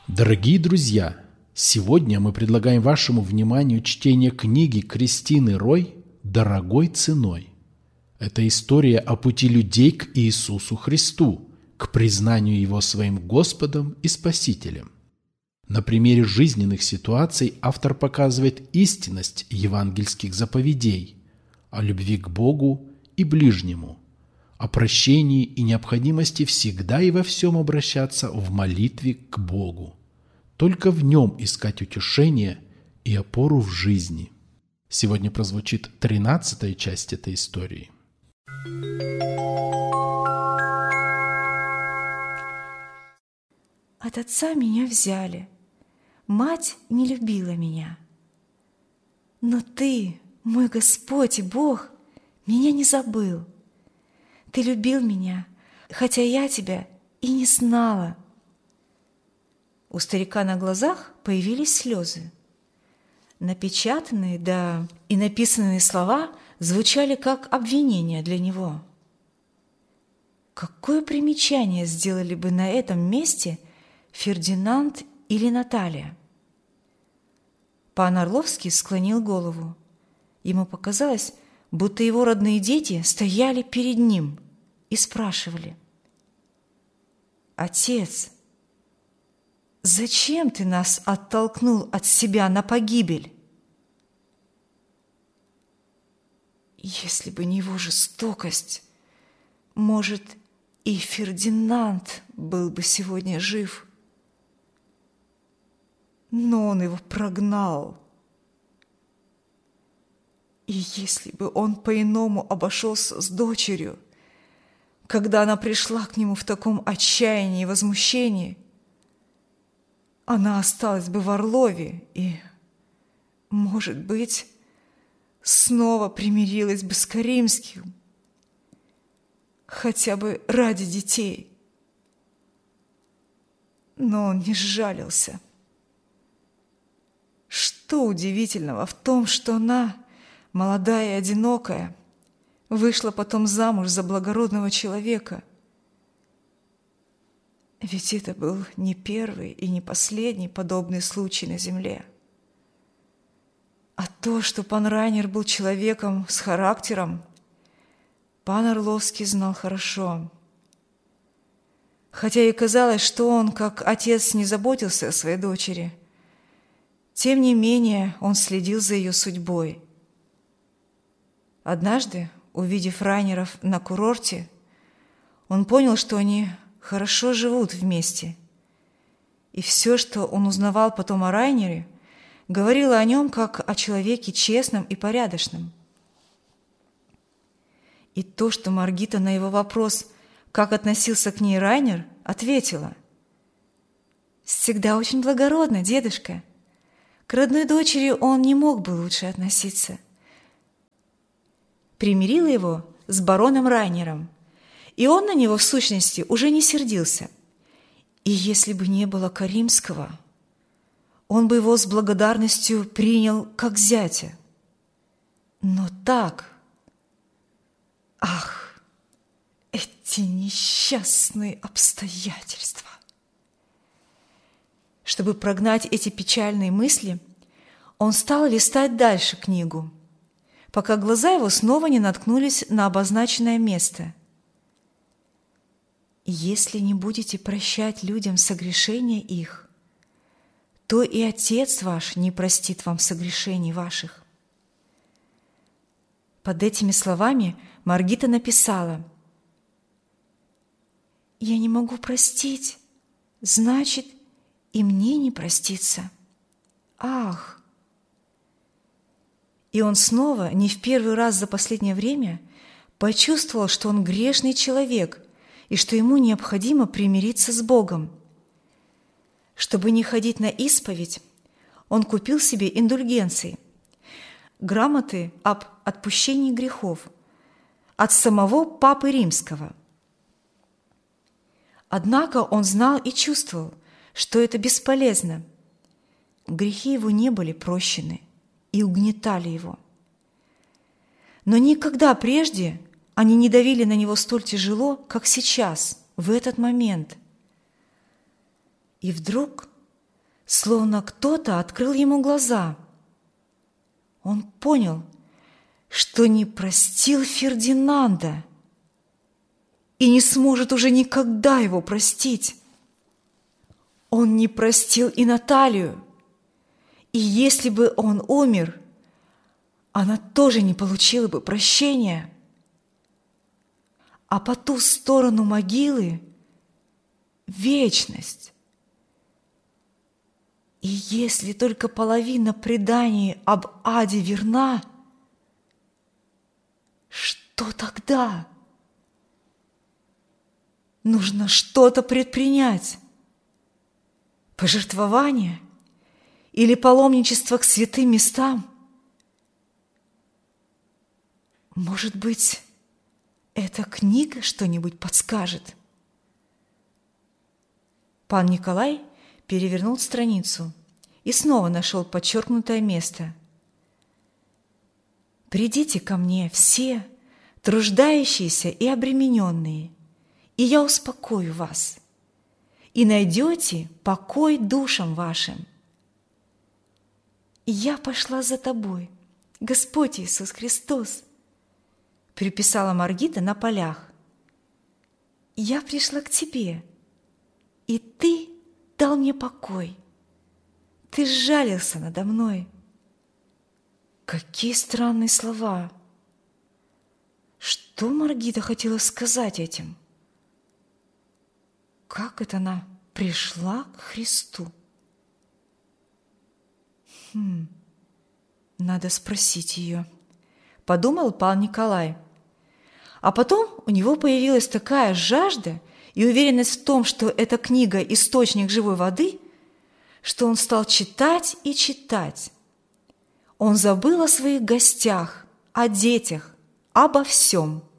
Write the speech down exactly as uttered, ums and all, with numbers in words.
Дорогие друзья, сегодня мы предлагаем вашему вниманию чтение книги Кристины Рой «Дорогой ценой». Это история о пути людей к Иисусу Христу, к признанию Его своим Господом и Спасителем. На примере жизненных ситуаций автор показывает истинность евангельских заповедей о любви к Богу и ближнему, о прощении и необходимости всегда и во всем обращаться в молитве к Богу. Только в Нем искать утешение и опору в жизни. Сегодня прозвучит тринадцатая часть этой истории. От отца меня взяли. Мать не любила меня. Но Ты, мой Господь и Бог, меня не забыл. Ты любил меня, хотя я Тебя и не знала. У старика на глазах появились слезы. Напечатанные, да и написанные слова звучали как обвинение для него. Какое примечание сделали бы на этом месте Фердинанд или Наталья? Пан Орловский склонил голову. Ему показалось, будто его родные дети стояли перед ним и спрашивали: «Отец, зачем ты нас оттолкнул от себя на погибель?» Если бы не его жестокость, может, и Фердинанд был бы сегодня жив. Но он его прогнал. И если бы он по-иному обошелся с дочерью, когда она пришла к нему в таком отчаянии и возмущении, она осталась бы в Орлове и, может быть, снова примирилась бы с Каримским, хотя бы ради детей. Но он не сжалился. Что удивительного в том, что она, молодая и одинокая, вышла потом замуж за благородного человека? Ведь это был не первый и не последний подобный случай на земле. А то, что пан Райнер был человеком с характером, пан Орловский знал хорошо. Хотя и казалось, что он, как отец, не заботился о своей дочери, тем не менее он следил за ее судьбой. Однажды, увидев Райнеров на курорте, он понял, что они хорошо живут вместе. И все, что он узнавал потом о Райнере, говорило о нем как о человеке честном и порядочном. И то, что Маргита на его вопрос, как относился к ней Райнер, ответила: «Всегда очень благородно, дедушка. К родной дочери он не мог бы лучше относиться». Примирила его с бароном Райнером, и он на него, в сущности, уже не сердился. И если бы не было Каримского, он бы его с благодарностью принял как зятя. Но так... Ах, эти несчастные обстоятельства! Чтобы прогнать эти печальные мысли, он стал листать дальше книгу, пока глаза его снова не наткнулись на обозначенное место. «Если не будете прощать людям согрешения их, то и Отец ваш не простит вам согрешений ваших». Под этими словами Маргита написала: «Я не могу простить, значит, и мне не простится. Ах!» И он снова, не в первый раз за последнее время, почувствовал, что он грешный человек и что ему необходимо примириться с Богом. Чтобы не ходить на исповедь, он купил себе индульгенции, грамоты об отпущении грехов от самого Папы Римского. Однако он знал и чувствовал, что это бесполезно. Грехи его не были прощены и угнетали его. Но никогда прежде они не давили на него столь тяжело, как сейчас, в этот момент. И вдруг словно кто-то открыл ему глаза. Он понял, что не простил Фердинанда и не сможет уже никогда его простить. Он не простил и Наталью, и если бы он умер, она тоже не получила бы прощения. А по ту сторону могилы – вечность. И если только половина преданий об аде верна, что тогда? Нужно что-то предпринять. Пожертвование или паломничество к святым местам? Может быть, эта книга что-нибудь подскажет? Пан Николай перевернул страницу и снова нашел подчеркнутое место. «Придите ко мне все, труждающиеся и обремененные, и я успокою вас, и найдете покой душам вашим. И я пошла за тобой, Господь Иисус Христос», приписала Маргита на полях. «Я пришла к тебе, и ты дал мне покой. Ты сжалился надо мной». Какие странные слова! Что Маргита хотела сказать этим? Как это она пришла к Христу? Хм, надо спросить ее, подумал пан Николай. А потом у него появилась такая жажда и уверенность в том, что эта книга – источник живой воды, что он стал читать и читать. Он забыл о своих гостях, о детях, обо всем.